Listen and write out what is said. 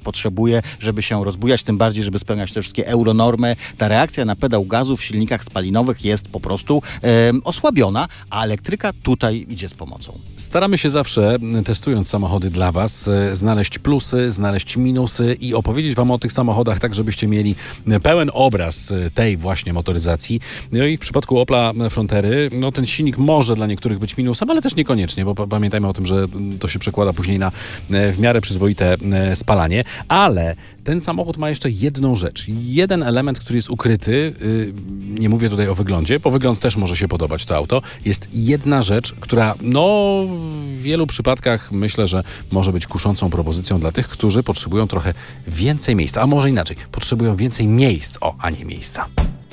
potrzebuje, żeby się rozbujać, tym bardziej, żeby spełniać te wszystkie euronormy. Ta reakcja na pedał gazu w silnikach spalinowych jest po prostu osłabiona, a elektryka tutaj idzie z pomocą. Staramy się zawsze, testując samochody dla Was, znaleźć plusy, znaleźć minusy i opowiedzieć Wam o tych samochodach tak, żebyście mieli pełen obraz tej właśnie motoryzacji. No i w przypadku Opla Frontery, no ten silnik może dla niektórych być minusem, ale też niekoniecznie, bo pamiętajmy o tym, że to się przekłada później na w miarę przyzwoite spalanie, ale ten samochód ma jeszcze jedną rzecz, jeden element, który jest ukryty, nie mówię tutaj o wyglądzie, bo wygląd też może się podobać to auto, jest jedna rzecz, która w wielu przypadkach myślę, że może być kuszącą propozycją dla tych, którzy potrzebują trochę więcej miejsca, a może inaczej, potrzebują więcej miejsc, a nie miejsca.